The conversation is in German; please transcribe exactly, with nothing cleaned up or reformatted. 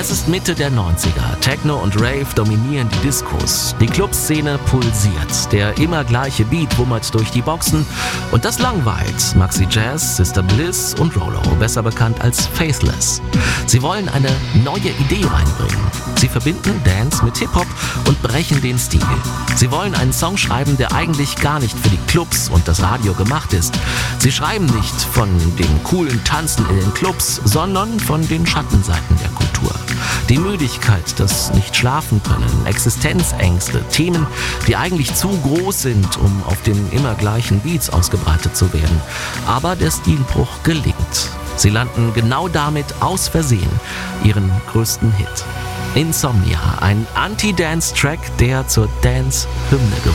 Es ist Mitte der neunziger. Techno und Rave dominieren die Diskos. Die Clubszene pulsiert. Der immer gleiche Beat wummert durch die Boxen. Und das langweilt Maxi Jazz, Sister Bliss und Rolo, besser bekannt als Faithless. Sie wollen eine neue Idee reinbringen. Sie verbinden Dance mit Hip-Hop und brechen den Stil. Sie wollen einen Song schreiben, der eigentlich gar nicht für die Clubs und das Radio gemacht ist. Sie schreiben nicht von dem coolen Tanzen in den Clubs, sondern von den Schattenseiten der Kultur. Die Müdigkeit, das Nicht-Schlafen-Können, Existenzängste, Themen, die eigentlich zu groß sind, um auf den immer gleichen Beats ausgebreitet zu werden. Aber der Stilbruch gelingt. Sie landen genau damit aus Versehen ihren größten Hit. Insomnia, ein Anti-Dance-Track, der zur Dance-Hymne geworden